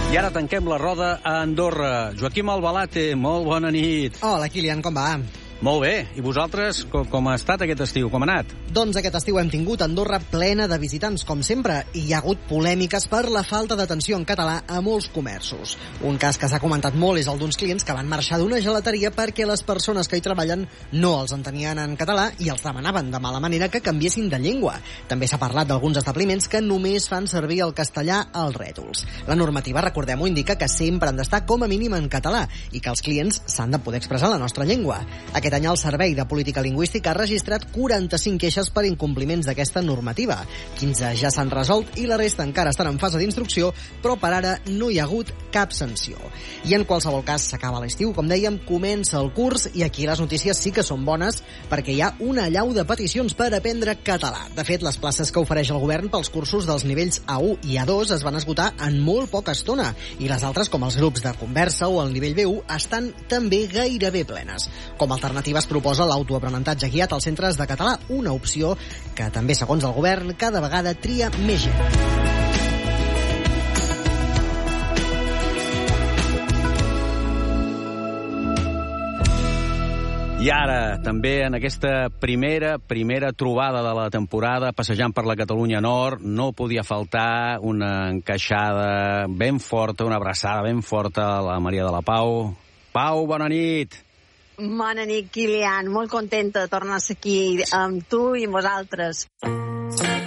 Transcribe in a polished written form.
I ara tanquem la roda a Andorra. Joaquim Albalate, molt bona nit. Hola, Kilian, com va? Molt bé. I vosaltres, com ha estat aquest estiu? Com ha anat? Doncs aquest estiu hem tingut Andorra plena de visitants, com sempre, i hi ha hagut polèmiques per la falta d'atenció en català a molts comerços. Un cas que s'ha comentat molt és el d'uns clients que van marxar d'una gelateria perquè les persones que hi treballen no els entenien en català i els demanaven de mala manera que canviessin de llengua. També s'ha parlat d'alguns establiments que només fan servir el castellà als rètols. La normativa, recordem-ho, indica que sempre han d'estar com a mínim en català i que els clients s'han de poder expressar la nostra llengua. Aquest any el Servei de Política Lingüística ha registrat 45 queixes per incompliments d'aquesta normativa. 15 ja s'han resolt i la resta encara estan en fase d'instrucció, però per ara no hi ha hagut cap sanció. I en qualsevol cas s'acaba l'estiu, com dèiem, comença el curs i aquí les notícies sí que són bones perquè hi ha una allau de peticions per aprendre català. De fet, les places que ofereix el govern pels cursos dels nivells A1 i A2 es van esgotar en molt poca estona i les altres, com els grups de conversa o el nivell B1, estan també gairebé plenes. Com a alternativa es proposa l'autoaprenentatge guiat als centres de català, una opció que també, segons el govern, cada vegada tria més gent. I ara, també en aquesta primera trobada de la temporada, passejant per la Catalunya Nord, no podia faltar una encaixada ben forta, una abraçada ben forta a la Maria de la Pau. Pau, bona nit! Bona nit, Kilian. Molt contenta de tornar a ser aquí amb tu i amb vosaltres.